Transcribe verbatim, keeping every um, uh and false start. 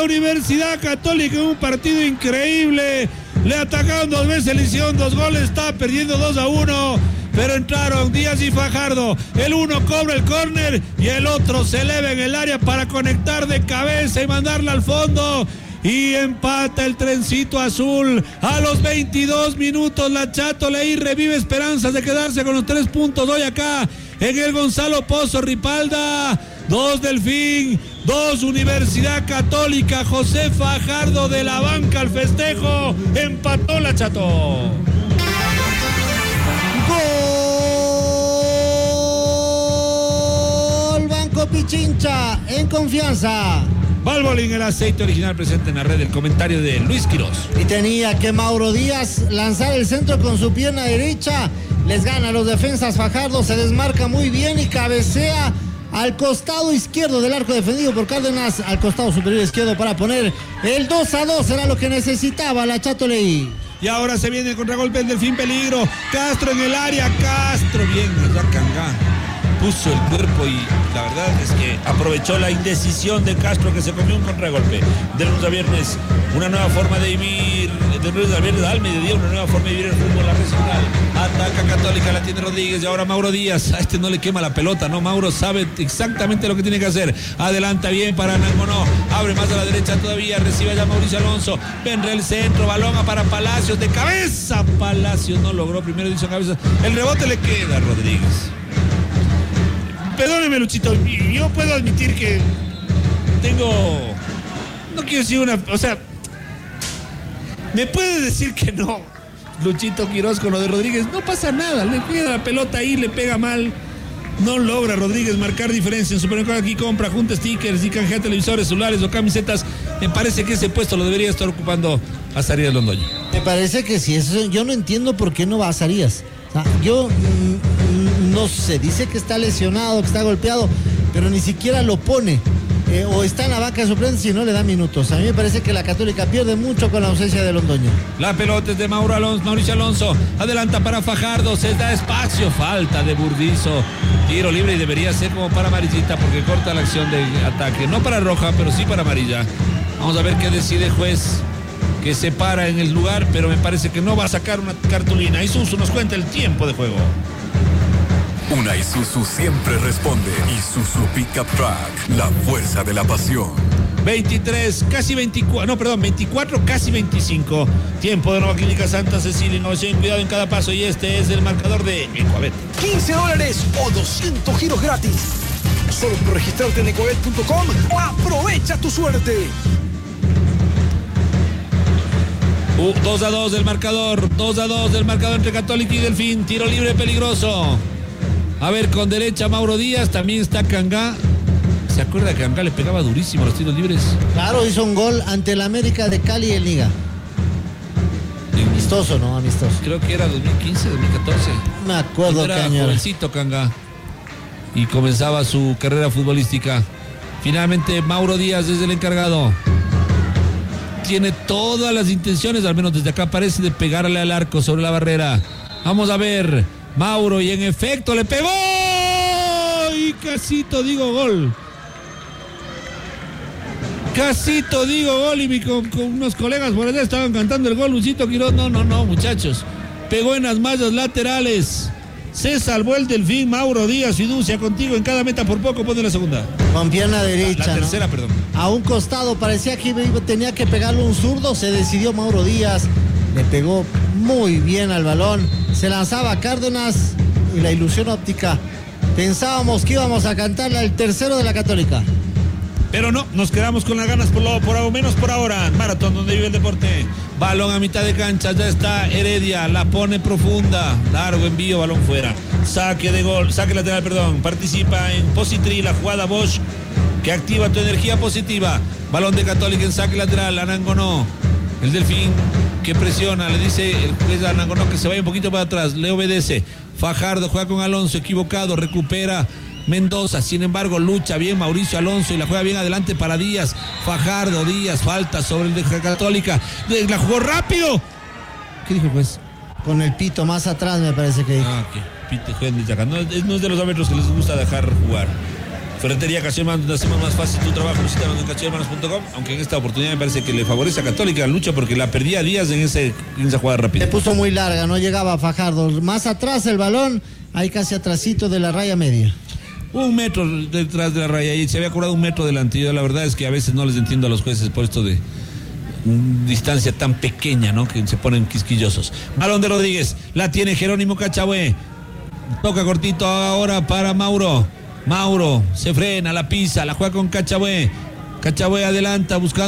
Universidad Católica en un partido increíble. Le atacaron dos veces, le hicieron dos goles, está perdiendo dos a uno. Pero entraron Díaz y Fajardo. El uno cobra el córner y el otro se eleva en el área para conectar de cabeza y mandarla al fondo. Y empata el trencito azul. A los veintidós minutos la Chato Leí revive esperanzas de quedarse con los tres puntos hoy acá en el Gonzalo Pozo Ripalda. Dos Delfín, dos Universidad Católica. José Fajardo de la banca al festejo. Empató la Chato. Gol Banco Pichincha en confianza. Valvoline, el aceite original presente en la red. El comentario de Luis Quirós. Y tenía que Mauro Díaz lanzar el centro con su pierna derecha. Les gana a los defensas. Fajardo se desmarca muy bien y cabecea al costado izquierdo del arco defendido por Cárdenas, al costado superior izquierdo para poner el dos a dos. Era lo que necesitaba la Chato Leí. Y ahora se viene el contragolpe del Delfín, peligro. Castro en el área, Castro bien, allá Cangá. Puso el cuerpo y la verdad es que aprovechó la indecisión de Castro, que se comió un contragolpe. De lunes a viernes, una nueva forma de vivir. De lunes a viernes al mediodía, una nueva forma de vivir el fútbol, la regional. Ataca Católica, la tiene Rodríguez y ahora Mauro Díaz. A este no le quema la pelota, ¿no? Mauro sabe exactamente lo que tiene que hacer. Adelanta bien para Nangonó. Abre más a la derecha todavía. Recibe ya Mauricio Alonso. Vendrá el centro, balón para Palacios. De cabeza, Palacios no logró. Primero hizo cabeza. El rebote le queda a Rodríguez. Perdóneme, Luchito, yo puedo admitir que tengo, no quiero decir una, o sea, me puede decir que no, Luchito Quirós, con lo de Rodríguez, no pasa nada, le queda la pelota ahí, le pega mal, no logra Rodríguez marcar diferencia. En Supermercado Aquí compra, junta stickers y canjea televisores, celulares o camisetas. Me parece que ese puesto lo debería estar ocupando Azarías Londoño. Me parece que sí, eso, yo no entiendo por qué no va Azarías. O sea, yo mmm, no sé, dice que está lesionado, que está golpeado, pero ni siquiera lo pone. Eh, o está en la banca de suplentes y no le da minutos. A mí me parece que la Católica pierde mucho con la ausencia de Londoño. La pelota es de Mauro Alonso, Mauricio Alonso. Adelanta para Fajardo, se da espacio, falta de Burdizo. Tiro libre y debería ser como para amarillita porque corta la acción de ataque. No para roja, pero sí para amarilla. Vamos a ver qué decide el juez, que se para en el lugar, pero me parece que no va a sacar una cartulina. Isuzu nos cuenta el tiempo de juego. Una Isuzu siempre responde. Isuzu Pickup Truck, la fuerza de la pasión. veintitrés, casi veinticuatro, no, perdón, veinticuatro, casi veinticinco. Tiempo de Nueva Clínica Santa Cecilia, innovación, cuidado en cada paso. Y este es el marcador de Ecuabet. quince dólares o doscientos giros gratis. Solo por registrarte en ecuabet punto com. Aprovecha tu suerte. Uh, dos a dos del marcador, dos a dos del marcador entre Católica y Delfín. Tiro libre peligroso. A ver, con derecha Mauro Díaz, también está Cangá. ¿Se acuerda que Cangá le pegaba durísimo los tiros libres? Claro, hizo un gol ante el América de Cali en Liga. Amistoso, ¿no? Amistoso. Creo que era dos mil quince, dos mil catorce. Me acuerdo, era Cañera. jovencito Cangá. Y comenzaba su carrera futbolística. Finalmente Mauro Díaz es el encargado. Tiene todas las intenciones, al menos desde acá parece, de pegarle al arco sobre la barrera. Vamos a ver. Mauro, y en efecto le pegó. Y casito digo gol. Casito digo gol. Y mi, con, con unos colegas por allá estaban cantando el gol. Luisito Quirós. No, no, no, muchachos. Pegó en las mallas laterales. Se salvó el Delfín. Mauro Díaz, fiducia contigo en cada meta, por poco pone la segunda. Con pierna derecha. La, la tercera, ¿no? perdón. A un costado, parecía que tenía que pegarle un zurdo. Se decidió Mauro Díaz. Le pegó muy bien al balón. Se lanzaba Cárdenas y la ilusión óptica. Pensábamos que íbamos a cantarle al tercero de la Católica. Pero no, nos quedamos con las ganas por lo por, menos por ahora. Maratón donde vive el deporte. Balón a mitad de cancha, ya está Heredia, la pone profunda. Largo envío, balón fuera. Saque de gol, saque lateral, perdón. Participa en Positri, la jugada Bosch, que activa tu energía positiva. Balón de Católica en saque lateral, Anangonó. El Delfín que presiona, le dice el juez a Anangonó que se vaya un poquito para atrás, le obedece. Fajardo juega con Alonso, equivocado, recupera Mendoza, sin embargo lucha bien Mauricio Alonso y la juega bien adelante para Díaz. Fajardo, Díaz, falta sobre el de Católica, la jugó rápido. ¿Qué dijo el juez? Con el pito más atrás me parece que dijo. Ah, que pito, juez de Chaca. No, no es de los árbitros que les gusta dejar jugar. Ferretería Cachihermanos, donde hacemos más fácil tu trabajo. Visítanos en cachihermanos punto com, aunque en esta oportunidad me parece que le favorece a Católica la lucha porque la perdía Díaz en, ese, en esa jugada rápida. Se puso muy larga, no llegaba a Fajardo. Más atrás el balón, ahí casi atrasito de la raya media. Un metro detrás de la raya y se había cobrado un metro delante. Yo la verdad es que a veces no les entiendo a los jueces por esto de distancia tan pequeña, ¿no? Que se ponen quisquillosos. Balón de Rodríguez, la tiene Jerónimo Cachagüe. Toca cortito ahora para Mauro. Mauro se frena, la pisa, la juega con Cachagüe. Cachagüe adelanta buscando